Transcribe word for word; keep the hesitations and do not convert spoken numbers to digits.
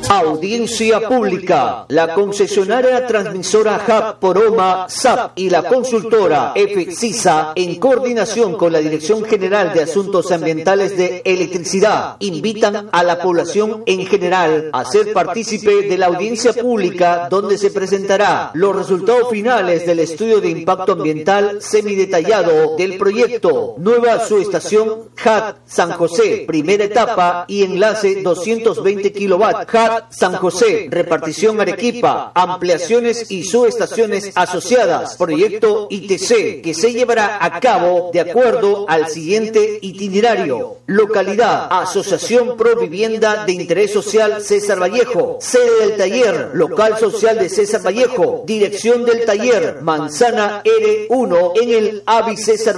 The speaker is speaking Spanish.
Audiencia pública. La concesionaria transmisora H A P Poroma S A P y la consultora F CISA, en coordinación con la Dirección General de Asuntos Ambientales de Electricidad, invitan a la población en general a ser partícipe de la audiencia pública, donde se presentará los resultados finales del estudio de impacto ambiental semidetallado del proyecto Nueva Subestación H A T San José, primera etapa y enlace doscientos veinte kilovatios, H A T San José, repartición Arequipa, ampliaciones y subestaciones asociadas, proyecto I T C, que se llevará a cabo de acuerdo al siguiente itinerario. Localidad: Asociación Pro Vivienda de Interés Social César Vallejo. Sede del taller: Local Social de César Vallejo. Dirección del taller: Manzana R uno en el Avi César